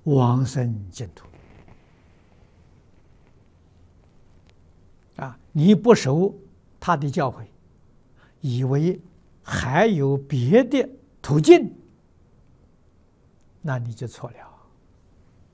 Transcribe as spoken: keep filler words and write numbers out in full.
往生净土。啊，你不守他的教诲，以为还有别的途径，那你就错了。